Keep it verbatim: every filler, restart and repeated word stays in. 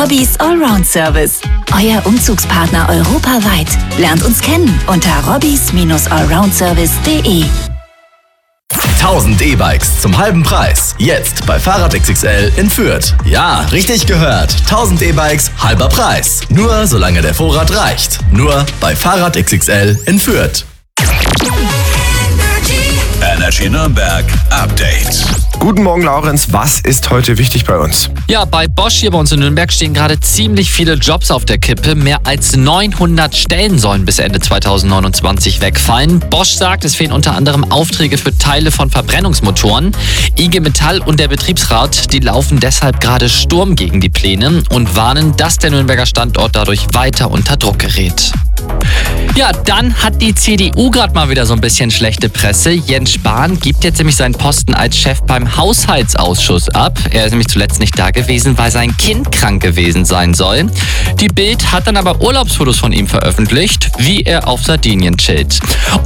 Robbys Allround Service. Euer Umzugspartner europaweit. Lernt uns kennen unter robbys allround service punkt de. tausend E-Bikes zum halben Preis. Jetzt bei Fahrrad X X L in Fürth. Ja, richtig gehört. tausend E-Bikes, halber Preis. Nur solange der Vorrat reicht. Nur bei Fahrrad X X L in Fürth. Energy Nürnberg Update. Guten Morgen, Laurenz. Was ist heute wichtig bei uns? Ja, bei Bosch hier bei uns in Nürnberg stehen gerade ziemlich viele Jobs auf der Kippe. Mehr als neunhundert Stellen sollen bis Ende zweitausendneunundzwanzig wegfallen. Bosch sagt, es fehlen unter anderem Aufträge für Teile von Verbrennungsmotoren. I G Metall und der Betriebsrat, die laufen deshalb gerade Sturm gegen die Pläne und warnen, dass der Nürnberger Standort dadurch weiter unter Druck gerät. Ja, dann hat die C D U gerade mal wieder so ein bisschen schlechte Presse. Jens Spahn gibt jetzt nämlich seinen Posten als Chef beim Haushaltsausschuss ab. Er ist nämlich zuletzt nicht da gewesen, weil sein Kind krank gewesen sein soll. Die Bild hat dann aber Urlaubsfotos von ihm veröffentlicht, wie er auf Sardinien chillt.